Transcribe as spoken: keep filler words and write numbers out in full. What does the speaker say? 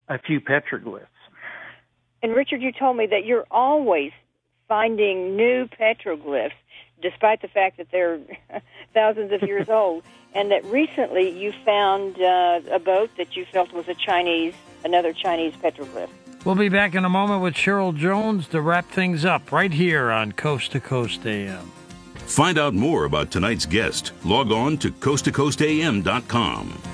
a few petroglyphs. And Richard, you told me that you're always finding new petroglyphs, despite the fact that they're thousands of years old, and that recently you found uh, a boat that you felt was a Chinese, another Chinese petroglyph. We'll be back in a moment with Cheryl Jones to wrap things up right here on Coast to Coast A M. Find out more about tonight's guest. Log on to coast to coast a m dot com.